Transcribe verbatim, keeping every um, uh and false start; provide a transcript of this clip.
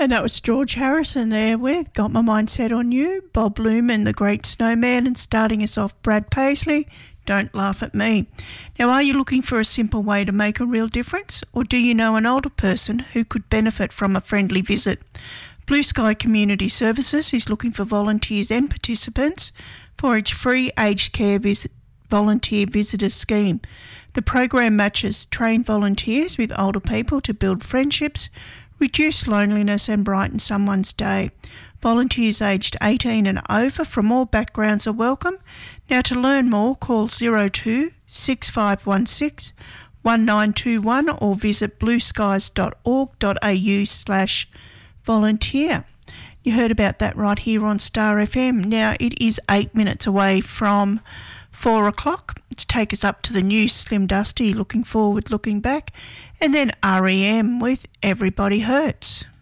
And that was George Harrison there with Got My Mind Set on You, Bob Bloom and the Great Snowman, and starting us off, Brad Paisley, Don't Laugh at Me. Now, are you looking for a simple way to make a real difference, or do you know an older person who could benefit from a friendly visit? Blue Sky Community Services is looking for volunteers and participants for its free aged care visit, volunteer visitor scheme. The program matches trained volunteers with older people to build friendships, reduce loneliness and brighten someone's day. Volunteers aged eighteen and over from all backgrounds are welcome. Now, to learn more, call zero two six five one six one nine two one or visit blueskies.org.au slash volunteer. You heard about that right here on Star F M. Now, it is eight minutes away from four o'clock. Let's take us up to the news. Slim Dusty, Looking Forward, Looking Back, and then R E M with Everybody Hurts.